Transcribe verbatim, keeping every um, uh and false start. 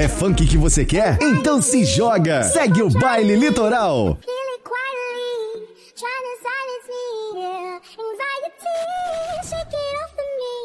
É funk que você quer? Então se joga! Segue o Baile Litoral!